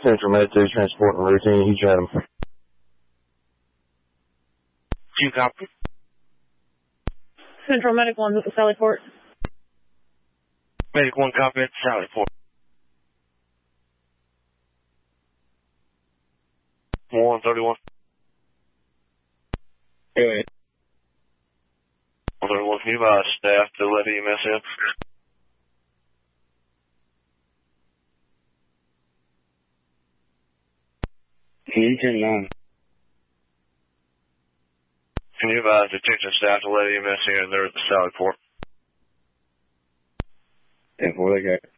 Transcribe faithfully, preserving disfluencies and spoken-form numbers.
Central Med two transporting routine, you Chatham. Two copy. Central Medic one, this is Sallyport. Medic one copy at Sallyport. one thirty-one. Go ahead. one thirty-one, can you advise staff to let E M S in? E ten nine. Can you advise detention staff to let E M S in? They're at the Sallyport. ten four, they got it.